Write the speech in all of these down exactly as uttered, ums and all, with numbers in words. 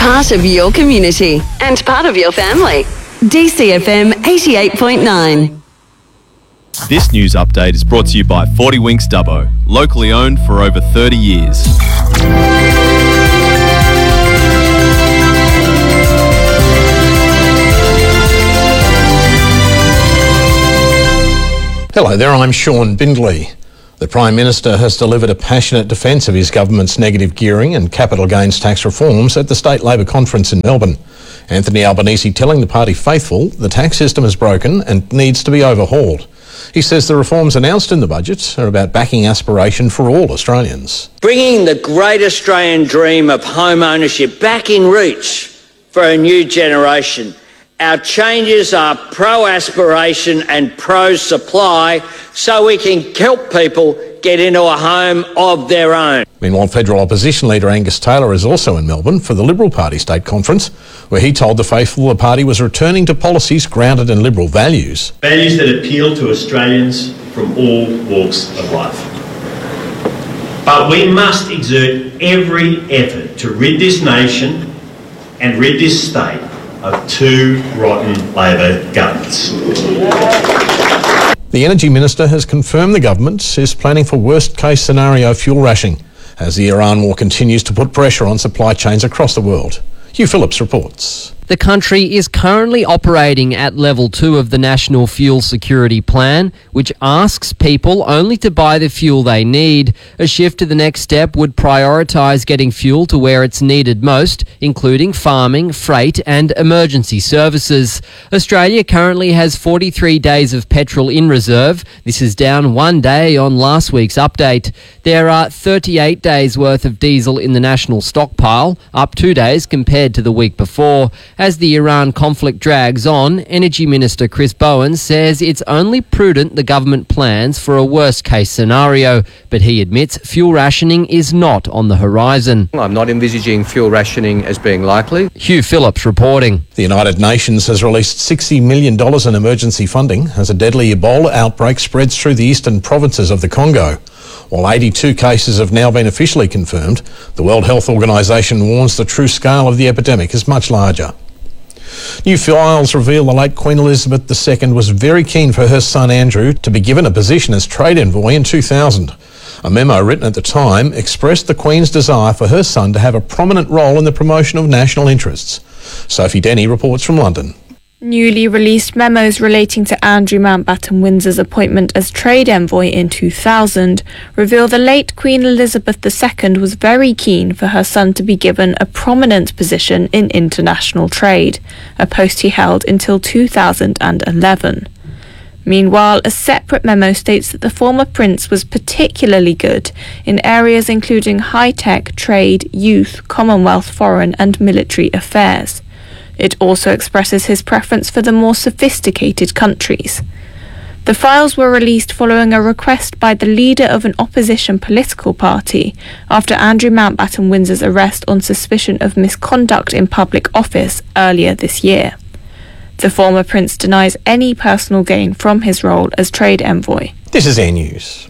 Part of your community and part of your family. D C F M eighty-eight point nine. This news update is brought to you by forty Winks Dubbo, locally owned for over thirty years. Hello there, I'm Sean Bindley. The Prime Minister has delivered a passionate defence of his government's negative gearing and capital gains tax reforms at the State Labor Conference in Melbourne. Anthony Albanese telling the party faithful the tax system is broken and needs to be overhauled. He says the reforms announced in the budget are about backing aspiration for all Australians. Bringing the great Australian dream of home ownership back in reach for a new generation. Our changes are pro-aspiration and pro-supply so we can help people get into a home of their own. Meanwhile, federal opposition leader Angus Taylor is also in Melbourne for the Liberal Party state conference, where he told the faithful the party was returning to policies grounded in Liberal values. Values that appeal to Australians from all walks of life. But we must exert every effort to rid this nation and rid this state of two rotten Labor governments. The Energy Minister has confirmed the government is planning for worst-case scenario fuel rationing as the Iran war continues to put pressure on supply chains across the world. Hugh Phillips reports. The country is currently operating at level two of the National Fuel Security Plan, which asks people only to buy the fuel they need. A shift to the next step would prioritise getting fuel to where it's needed most, including farming, freight and emergency services. Australia currently has forty-three days of petrol in reserve. This is down one day on last week's update. There are thirty-eight days worth of diesel in the national stockpile, up two days compared to the week before. As the Iran conflict drags on, Energy Minister Chris Bowen says it's only prudent the government plans for a worst-case scenario, but he admits fuel rationing is not on the horizon. I'm not envisaging fuel rationing as being likely. Hugh Phillips reporting. The United Nations has released sixty million dollars in emergency funding as a deadly Ebola outbreak spreads through the eastern provinces of the Congo. While eighty-two cases have now been officially confirmed, the World Health Organisation warns the true scale of the epidemic is much larger. New files reveal the late Queen Elizabeth the Second was very keen for her son Andrew to be given a position as trade envoy in two thousand. A memo written at the time expressed the Queen's desire for her son to have a prominent role in the promotion of national interests. Sophie Denny reports from London. Newly released memos relating to Andrew Mountbatten Windsor's appointment as trade envoy in two thousand reveal the late Queen Elizabeth the Second was very keen for her son to be given a prominent position in international trade, a post he held until two thousand eleven. Meanwhile, a separate memo states that the former prince was particularly good in areas including high-tech, trade, youth, Commonwealth, foreign and military affairs. It also expresses his preference for the more sophisticated countries. The files were released following a request by the leader of an opposition political party after Andrew Mountbatten Windsor's arrest on suspicion of misconduct in public office earlier this year. The former prince denies any personal gain from his role as trade envoy. This is Air News.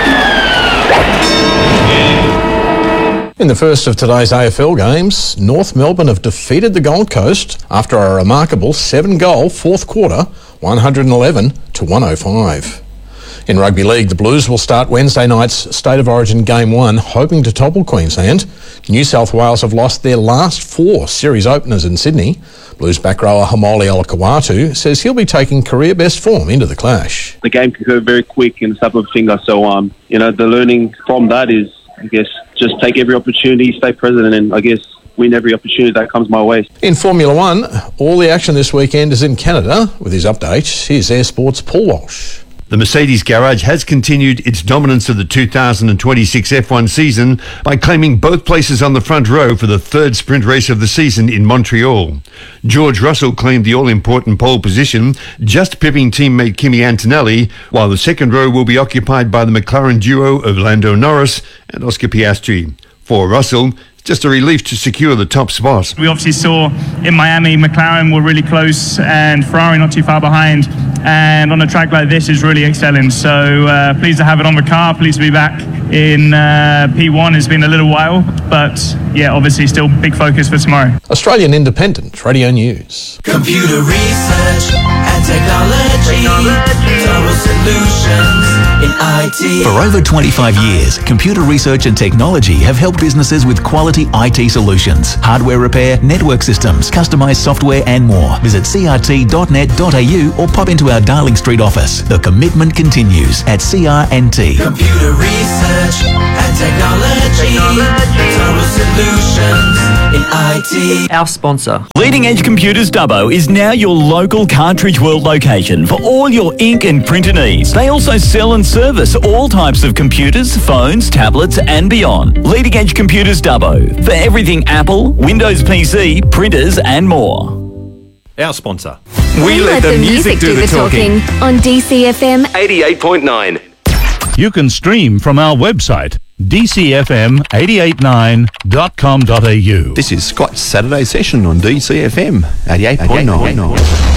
In the first of today's A F L games, North Melbourne have defeated the Gold Coast after a remarkable seven-goal fourth quarter, one hundred eleven to one oh five. In Rugby League, the Blues will start Wednesday night's State of Origin Game one, hoping to topple Queensland. New South Wales have lost their last four series openers in Sydney. Blues back rower Hamoli Olakawatu says he'll be taking career best form into the clash. The game can go very quick in the snap of a finger, so um, you know, the learning from that is, I guess, just take every opportunity, stay present, and I guess win every opportunity that comes my way. In Formula One, all the action this weekend is in Canada. With his update, here's Air Sport's Paul Walsh. The Mercedes garage has continued its dominance of the two thousand twenty-six F one season by claiming both places on the front row for the third sprint race of the season in Montreal. George Russell claimed the all-important pole position, just pipping teammate Kimi Antonelli, while the second row will be occupied by the McLaren duo of Lando Norris and Oscar Piastri. For Russell, just a relief to secure the top spot. We obviously saw in Miami, McLaren were really close and Ferrari not too far behind. And on a track like this is really excelling. So uh, pleased to have it on the car, pleased to be back in uh, P one has been a little while, but yeah, obviously still big focus for tomorrow. Australian Independent Radio News. Computer research and technology, Total Solutions in I T. For over twenty-five years, computer research and technology have helped businesses with quality I T solutions, hardware repair, network systems, customized software and more. Visit c r t dot net dot a u or pop into our Darling Street office. The commitment continues at C R N T. Computer research and technology, Total Solutions in I T. Our sponsor. Leading Edge Computers Dubbo is now your local Cartridge World location for all your ink and printer needs. They also sell and service all types of computers, phones, tablets and beyond. Leading Edge Computers Dubbo for everything Apple, Windows P C, printers and more. Our sponsor. We, we let, let the, the music, music do the talking. talking on D C F M eighty-eight point nine. You can stream from our website, d c f m eight eight nine dot com dot a u. This is Scott's Saturday session on D C F M eighty-eight point nine.